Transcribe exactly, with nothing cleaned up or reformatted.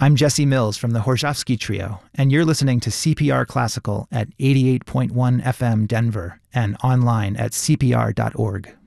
I'm Jesse Mills from the Horzhowski Trio, and you're listening to C P R Classical at eighty-eight point one F M Denver and online at C P R dot org.